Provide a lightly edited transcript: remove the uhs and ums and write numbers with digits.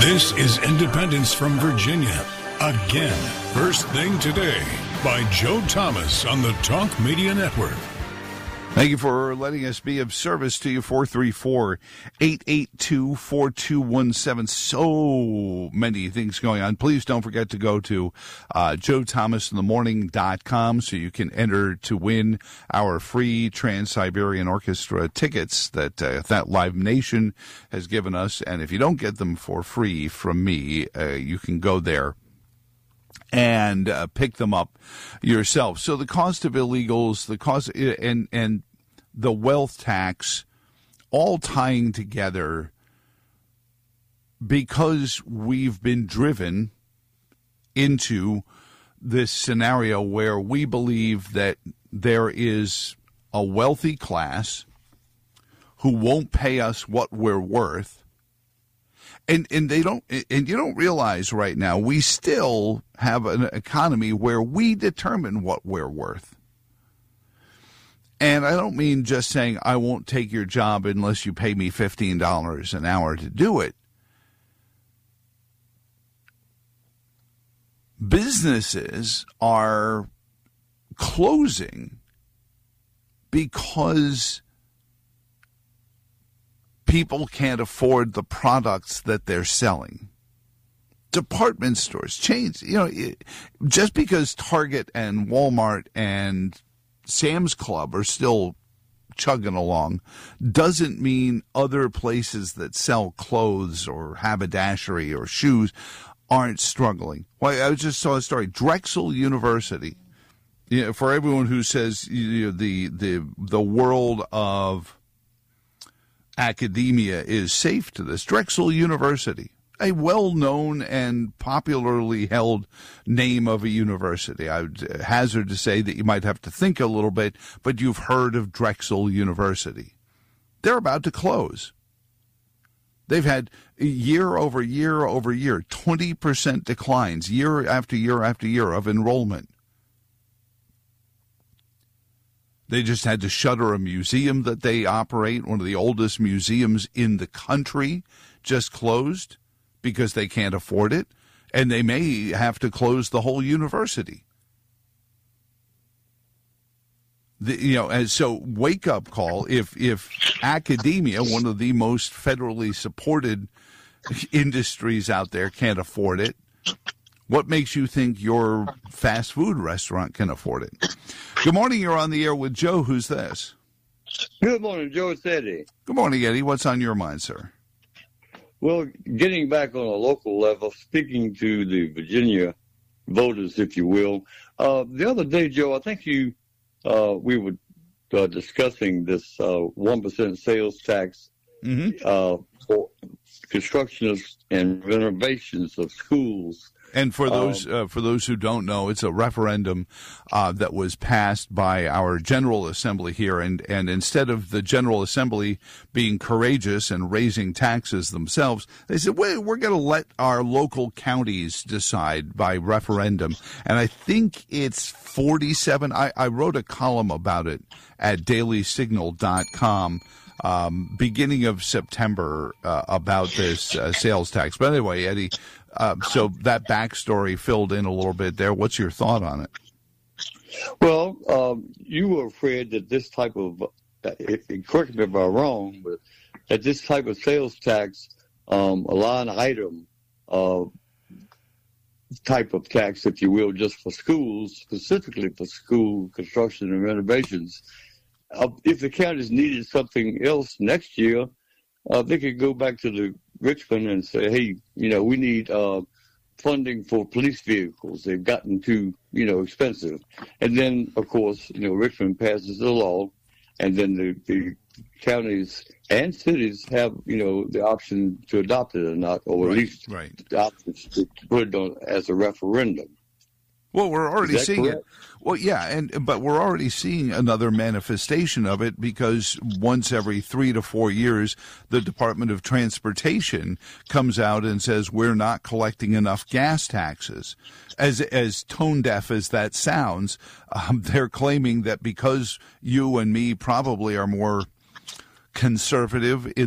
This is Independence from Virginia. Again, First Thing Today by Joe Thomas on the Talk Media Network. Thank you for letting us be of service to you. 434-882-4217. So many things going on. Please don't forget to go to joethomasinthemorning.com so you can enter to win our free Trans-Siberian Orchestra tickets that Live Nation has given us. And if you don't get them for free from me, you can go there and pick them up yourself. So the cost of illegals, the cost and the wealth tax, all tying together because we've been driven into this scenario where we believe that there is a wealthy class who won't pay us what we're worth. And they don't, and you don't realize right now, we still have an economy where we determine what we're worth. And I don't mean just saying, I won't take your job unless you pay me $15 an hour to do it. Businesses are closing because people can't afford the products that they're selling. Department stores, chains, just because Target and Walmart and Sam's Club are still chugging along doesn't mean other places that sell clothes or haberdashery or shoes aren't struggling. Well, I just saw a story. Drexel University, for everyone who says the world of academia is safe to this, Drexel University, a well-known and popularly held name of a university. I would hazard to say that you might have to think a little bit, but you've heard of Drexel University. They're about to close. They've had year over year over year, 20% declines, year after year after year of enrollment. They just had to shutter a museum that they operate, one of the oldest museums in the country, just closed because they can't afford it, and they may have to close the whole university. And so wake-up call, if academia, one of the most federally supported industries out there, can't afford it, what makes you think your fast food restaurant can afford it? Good morning, you're on the air with Joe. Who's this? Good morning, Joe. It's Eddie. Good morning, Eddie. What's on your mind, sir? Well, getting back on a local level, speaking to the Virginia voters, if you will, the other day, Joe, I think we were discussing this 1% sales tax for construction and renovations of schools. And for those who don't know, it's a referendum that was passed by our General Assembly here. And instead of the General Assembly being courageous and raising taxes themselves, they said, we're going to let our local counties decide by referendum. And I think it's 47. I wrote a column about it at dailysignal.com. Beginning of September about this sales tax. But anyway, Eddie, so that backstory filled in a little bit there. What's your thought on it? Well, you were afraid that this type of, correct me if I'm wrong, but that this type of sales tax, a line item type of tax, if you will, just for schools, specifically for school construction and renovations, if the counties needed something else next year, they could go back to the Richmond and say, hey, we need funding for police vehicles. They've gotten too, expensive. And then, of course, Richmond passes the law, and then the counties and cities have, the option to adopt it or not, or at least the option to put it on as a referendum. Well, we're already seeing it. Well, yeah, but we're already seeing another manifestation of it because once every 3 to 4 years, the Department of Transportation comes out and says we're not collecting enough gas taxes. As tone deaf as that sounds, they're claiming that because you and me probably are more conservative in